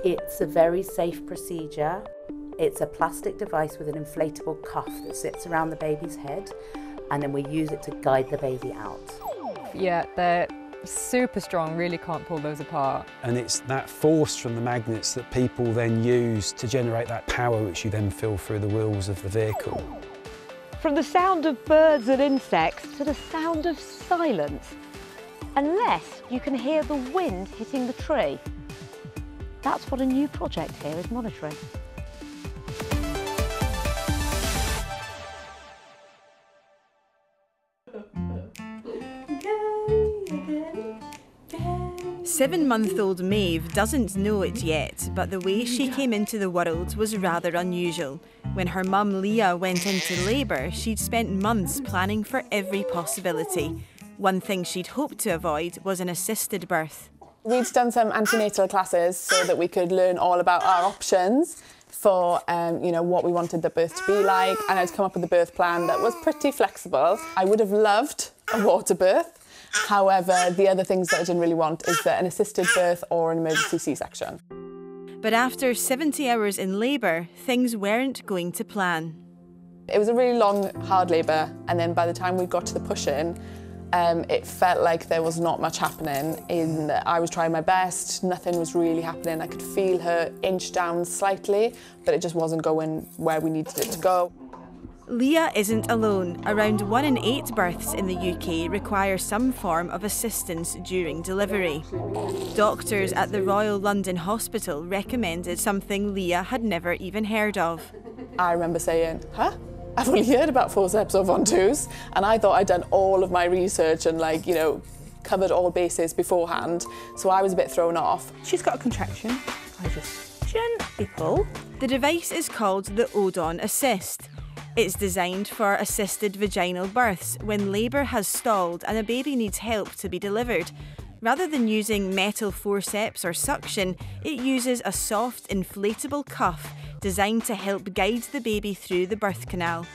It's a very safe procedure. It's a plastic device with an inflatable cuff that sits around the baby's head, and then we use it to guide the baby out. Yeah, they're super strong, really can't pull those apart. And it's that force from the magnets that people then use to generate that power which you then feel through the wheels of the vehicle. From the sound of birds and insects to the sound of silence, unless you can hear the wind hitting the tree. That's what a new project here is monitoring. Seven-month-old Maeve doesn't know it yet, but the way she came into the world was rather unusual. When her mum Leah went into labour, she'd spent months planning for every possibility. One thing she'd hoped to avoid was an assisted birth. We'd done some antenatal classes so that we could learn all about our options for what we wanted the birth to be like, and I'd come up with a birth plan that was pretty flexible. I would have loved a water birth. However, the other things that I didn't really want is an assisted birth or an emergency C-section. But after 70 hours in labour, things weren't going to plan. It was a really long, hard labour, and then by the time we got to the push-in, it felt like there was not much happening. I was trying my best, nothing was really happening. I could feel her inch down slightly, but it just wasn't going where we needed it to go. Leah isn't alone. Around 1 in 8 births in the UK require some form of assistance during delivery. Doctors at the Royal London Hospital recommended something Leah had never even heard of. I remember saying, huh? I've only heard about forceps or Von-2s, and I thought I'd done all of my research and covered all bases beforehand, so I was a bit thrown off. She's got a contraction. I just gently pull. The device is called the Odon Assist. It's designed for assisted vaginal births when labour has stalled and a baby needs help to be delivered. Rather than using metal forceps or suction, it uses a soft inflatable cuff designed to help guide the baby through the birth canal.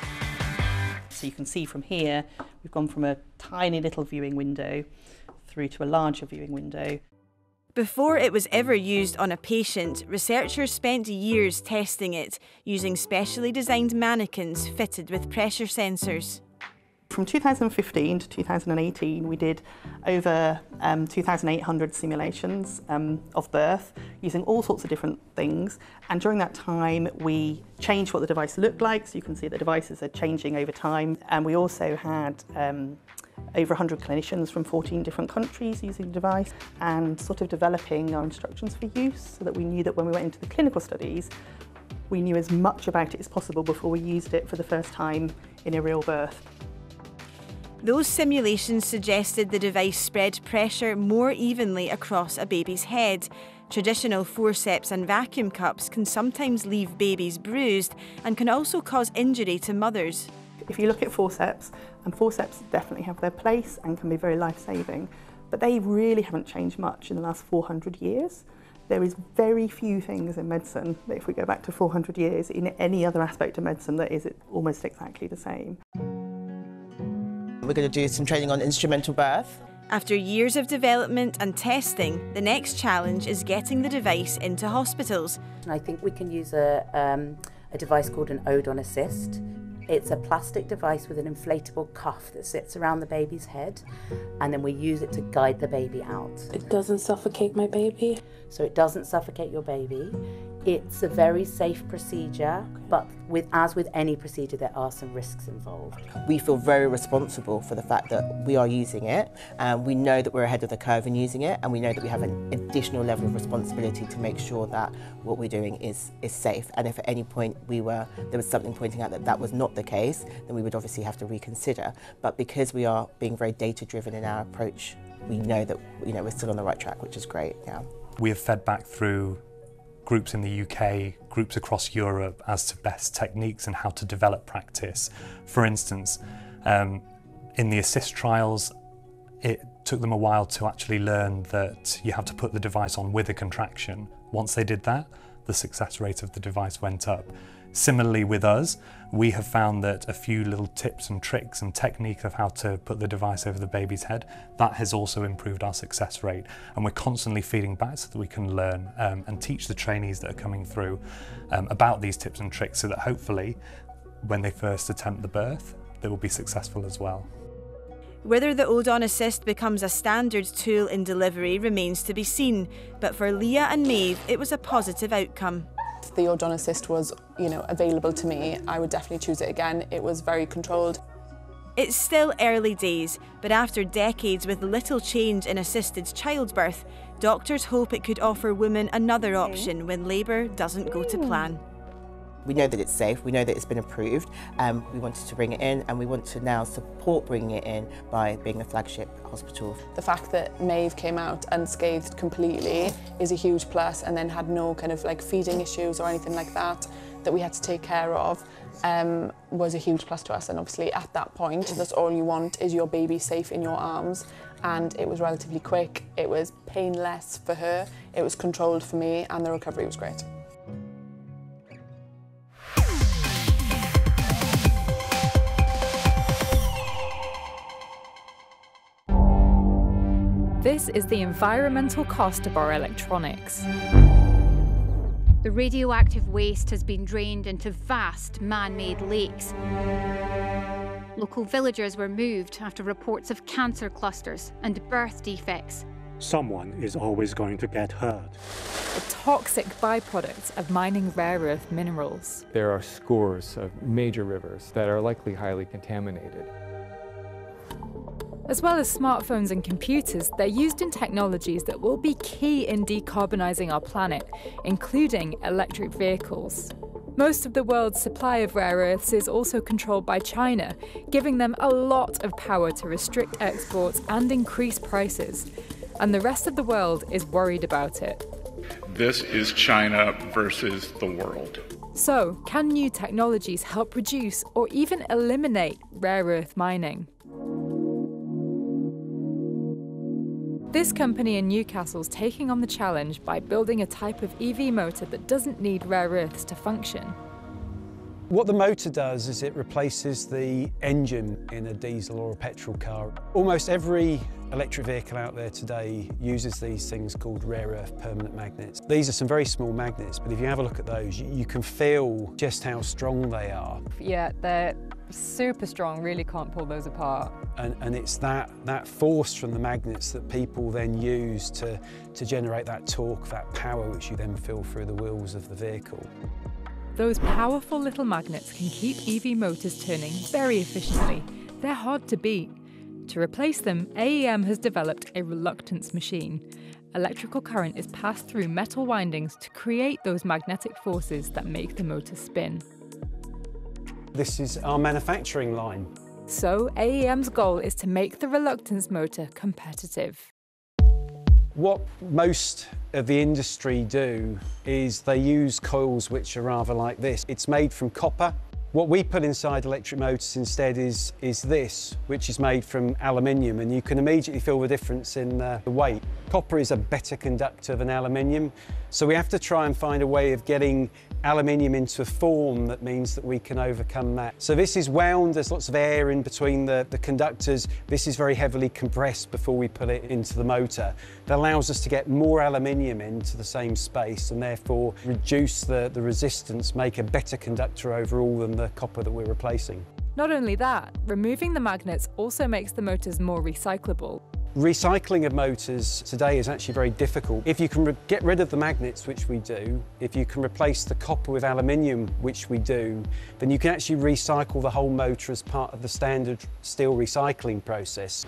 So you can see from here, we've gone from a tiny little viewing window through to a larger viewing window. Before it was ever used on a patient, researchers spent years testing it, using specially designed mannequins fitted with pressure sensors. From 2015 to 2018, we did over 2,800 simulations of birth using all sorts of different things. And during that time, we changed what the device looked like. So you can see the devices are changing over time. And we also had over 100 clinicians from 14 different countries using the device and sort of developing our instructions for use so that we knew that when we went into the clinical studies, we knew as much about it as possible before we used it for the first time in a real birth. Those simulations suggested the device spread pressure more evenly across a baby's head. Traditional forceps and vacuum cups can sometimes leave babies bruised and can also cause injury to mothers. If you look at forceps, and forceps definitely have their place and can be very life-saving, but they really haven't changed much in the last 400 years. There is very few things in medicine that if we go back to 400 years in any other aspect of medicine that is almost exactly the same. We're going to do some training on instrumental birth. After years of development and testing, the next challenge is getting the device into hospitals. And I think we can use a device called an Odon Assist. It's a plastic device with an inflatable cuff that sits around the baby's head, and then we use it to guide the baby out. It doesn't suffocate my baby? So it doesn't suffocate your baby. It's a very safe procedure, but as with any procedure, there are some risks involved. We feel very responsible for the fact that we are using it, and we know that we're ahead of the curve in using it, and we know that we have an additional level of responsibility to make sure that what we're doing is safe. And if at any point there was something pointing out that that was not the case, then we would obviously have to reconsider. But because we are being very data-driven in our approach, we know that we're still on the right track, which is great. Yeah. We have fed back through groups in the UK, groups across Europe as to best techniques and how to develop practice. For instance, in the ASSIST trials, it took them a while to actually learn that you have to put the device on with a contraction. Once they did that, the success rate of the device went up. Similarly with us, we have found that a few little tips and tricks and technique of how to put the device over the baby's head, that has also improved our success rate. And we're constantly feeding back so that we can learn and teach the trainees that are coming through about these tips and tricks, so that hopefully when they first attempt the birth, they will be successful as well. Whether the Odon Assist becomes a standard tool in delivery remains to be seen, but for Leah and Maeve, it was a positive outcome. If the Odon Assist was, available to me, I would definitely choose it again. It was very controlled. It's still early days, but after decades with little change in assisted childbirth, doctors hope it could offer women another option when labour doesn't go to plan. We know that it's safe, we know that it's been approved, we wanted to bring it in, and we want to now support bringing it in by being a flagship hospital. The fact that Maeve came out unscathed completely is a huge plus, and then had no kind of feeding issues or anything like that we had to take care of, was a huge plus to us. And obviously at that point, that's all you want, is your baby safe in your arms. And it was relatively quick, it was painless for her, it was controlled for me, and the recovery was great. This is the environmental cost of our electronics. The radioactive waste has been drained into vast man-made lakes. Local villagers were moved after reports of cancer clusters and birth defects. Someone is always going to get hurt. The toxic byproducts of mining rare earth minerals. There are scores of major rivers that are likely highly contaminated. As well as smartphones and computers, they're used in technologies that will be key in decarbonising our planet, including electric vehicles. Most of the world's supply of rare earths is also controlled by China, giving them a lot of power to restrict exports and increase prices. And the rest of the world is worried about it. This is China versus the world. So, can new technologies help reduce or even eliminate rare earth mining? This company in Newcastle's taking on the challenge by building a type of EV motor that doesn't need rare earths to function. What the motor does is it replaces the engine in a diesel or a petrol car. Almost every electric vehicle out there today uses these things called rare earth permanent magnets. These are some very small magnets, but if you have a look at those, you can feel just how strong they are. Yeah, they're super strong, really can't pull those apart. And it's that force from the magnets that people then use to generate that torque, that power, which you then feel through the wheels of the vehicle. Those powerful little magnets can keep EV motors turning very efficiently. They're hard to beat. To replace them, AEM has developed a reluctance machine. Electrical current is passed through metal windings to create those magnetic forces that make the motor spin. This is our manufacturing line. So AEM's goal is to make the reluctance motor competitive. What most of the industry do is they use coils which are rather like this. It's made from copper. What we put inside electric motors instead is this, which is made from aluminium, and you can immediately feel the difference in the weight. Copper is a better conductor than aluminium, so we have to try and find a way of getting aluminium into a form that means that we can overcome that. So this is wound, there's lots of air in between the conductors. This is very heavily compressed before we put it into the motor. That allows us to get more aluminium into the same space and therefore reduce the resistance, make a better conductor overall than the copper that we're replacing. Not only that, removing the magnets also makes the motors more recyclable. Recycling of motors today is actually very difficult. If you can get rid of the magnets, which we do, if you can replace the copper with aluminium, which we do, then you can actually recycle the whole motor as part of the standard steel recycling process.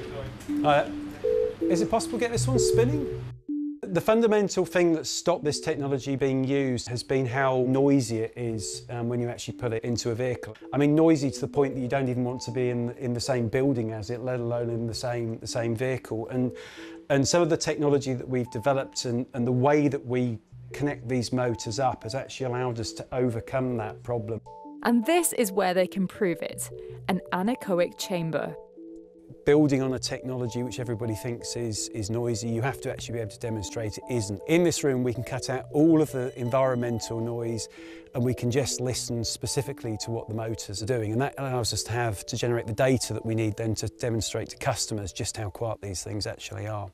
Is it possible to get this one spinning? The fundamental thing that's stopped this technology being used has been how noisy it is when you actually put it into a vehicle. I mean, noisy to the point that you don't even want to be in the same building as it, let alone in the same vehicle. And some of the technology that we've developed and the way that we connect these motors up has actually allowed us to overcome that problem. And this is where they can prove it, an anechoic chamber. building on a technology which everybody thinks is noisy, you have to actually be able to demonstrate it isn't. In this room we can cut out all of the environmental noise and we can just listen specifically to what the motors are doing, and that allows us to generate the data that we need then to demonstrate to customers just how quiet these things actually are.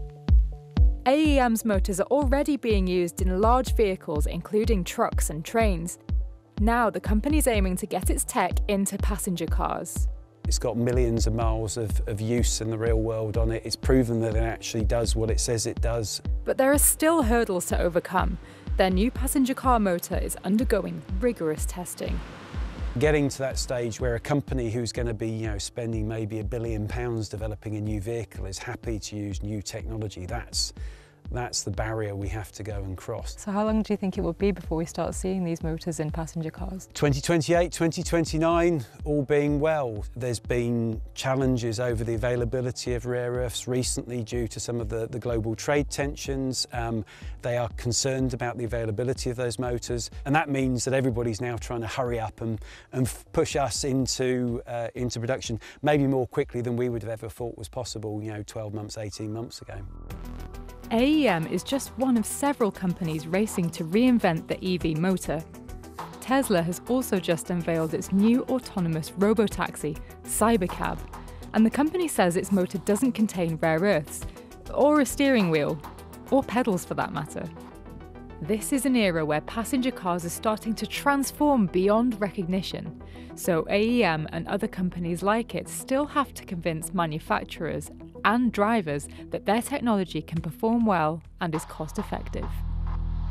AEM's motors are already being used in large vehicles, including trucks and trains. Now the company's aiming to get its tech into passenger cars. It's got millions of miles of use in the real world on it. It's proven that it actually does what it says it does. But there are still hurdles to overcome. Their new passenger car motor is undergoing rigorous testing. Getting to that stage where a company who's going to be spending maybe £1 billion developing a new vehicle is happy to use new technology, that's the barrier we have to go and cross. So how long do you think it will be before we start seeing these motors in passenger cars? 2028, 2029, all being well. There's been challenges over the availability of rare earths recently due to some of the global trade tensions. They are concerned about the availability of those motors, and that means that everybody's now trying to hurry up and push us into production, maybe more quickly than we would have ever thought was possible 12 months, 18 months ago. AEM is just one of several companies racing to reinvent the EV motor. Tesla has also just unveiled its new autonomous robotaxi, Cybercab, and the company says its motor doesn't contain rare earths, or a steering wheel, or pedals for that matter. This is an era where passenger cars are starting to transform beyond recognition, so AEM and other companies like it still have to convince manufacturers and drivers that their technology can perform well and is cost effective.